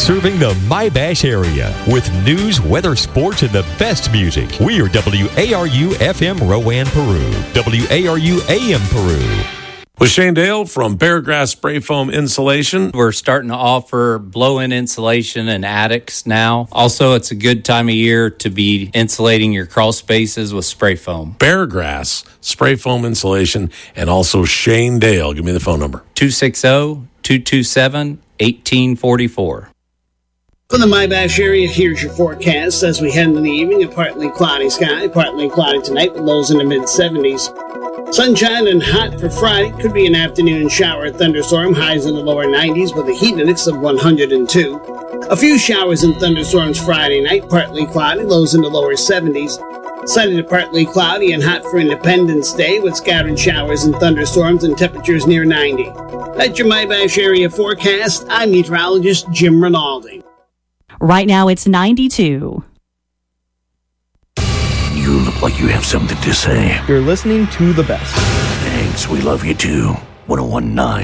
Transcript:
serving the Mybash area with news, weather, sports, and the best music. We are WARU FM Rowan, Peru. WARU AM Peru. With Shane Dale from Paragrass Spray Foam Insulation. We're starting to offer blow-in insulation in attics now. Also, it's a good time of year to be insulating your crawl spaces with spray foam. Paragrass Spray Foam Insulation, and also Shane Dale. Give me the phone number. 260-227-1844. From the Mybash area, here's your forecast as we head into the evening. A partly cloudy sky, partly cloudy tonight with lows in the mid-70s. Sunshine and hot for Friday. Could be an afternoon shower or thunderstorm. Highs in the lower 90s with a heat index of 102. A few showers and thunderstorms Friday night. Partly cloudy. Lows in the lower 70s. Sunny to partly cloudy and hot for Independence Day with scattered showers and thunderstorms and temperatures near 90. That's your Mybash area forecast. I'm meteorologist Jim Rinaldi. Right now it's 92. You look like you have something to say. You're listening to the best. Thanks, we love you too. 101.9